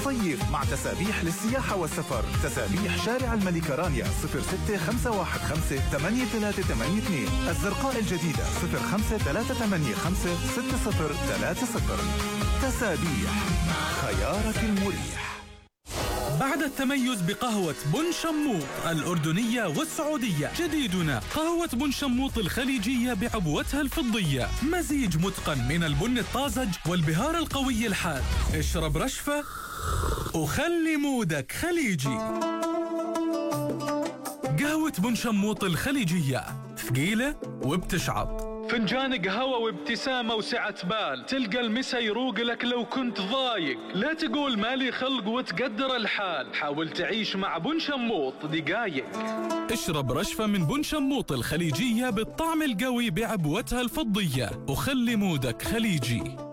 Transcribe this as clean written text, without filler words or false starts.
الصيف مع تسابيح للسياحة والسفر. تسابيح شارع الملكة رانيا 06515 8382. الزرقاء الجديدة 053856030. تسابيح، خيارك المريح. بعد التميز بقهوة بن شموط الأردنية والسعودية، جديدنا قهوة بن شموط الخليجية بعبوتها الفضية، مزيج متقن من البن الطازج والبهار القوي الحاد. اشرب رشفة وخلي مودك خليجي. قهوة بن شموط الخليجية، ثقيلة وبتشعط. فنجان قهوة وابتسامة وسعة بال، تلقى المسا يروق لك لو كنت ضايق. لا تقول مالي خلق وتقدر الحال، حاول تعيش مع بن شموط دقايق. اشرب رشفة من بن شموط الخليجية بالطعم القوي بعبوتها الفضية، وخلي مودك خليجي.